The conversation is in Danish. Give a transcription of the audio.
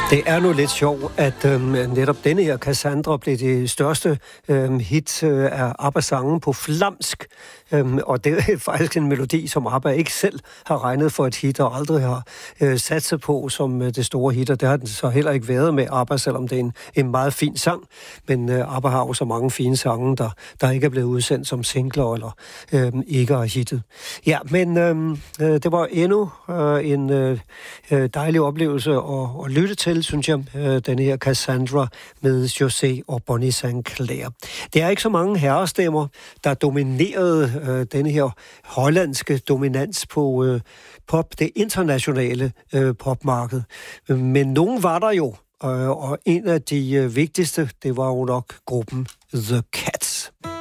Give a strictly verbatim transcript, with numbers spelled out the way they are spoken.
Det er nu lidt sjovt, at øhm, netop denne her Cassandra blev det største øhm, hit øh, af ABBA-sangen på flamsk. Øhm, og det er faktisk en melodi, som ABBA ikke selv har regnet for et hit, og aldrig har øh, sat sig på som øh, det store hit. Og det har den så heller ikke været med ABBA, selvom det er en, en meget fin sang. Men øh, ABBA har jo så mange fine sange, der, der ikke er blevet udsendt som singler, eller øh, ikke er hittet. Ja, men øh, øh, det var endnu øh, en øh, dejlig oplevelse at, at lytte til, synes jeg, øh, denne her Cassandra med José og Bonnie Sinclair. Det er ikke så mange herrestemmer, der dominerede øh, denne her hollandske dominans på øh, pop, det internationale øh, popmarked. Men nogen var der jo, øh, og en af de øh, vigtigste, det var jo nok gruppen The Cats.